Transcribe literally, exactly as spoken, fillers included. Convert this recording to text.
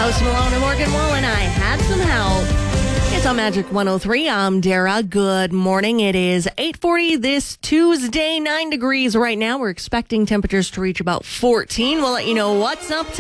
Post Malone and Morgan Wallen, I Had Some Help. It's on Magic one oh three. I'm Dara. Good morning. It is eight forty this Tuesday, nine degrees right now. We're expecting temperatures to reach about fourteen. We'll let you know what's up today.